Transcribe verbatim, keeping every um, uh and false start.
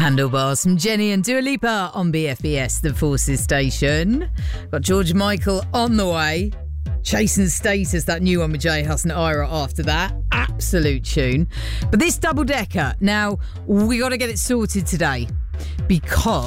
Handlebars from Jenny and Dua Lipa on B F B S, the Forces station. Got George Michael on the way. Chasing Status, that new one with Jay Huss and Ira after that. Absolute tune. But this double-decker, now, we got to get it sorted today because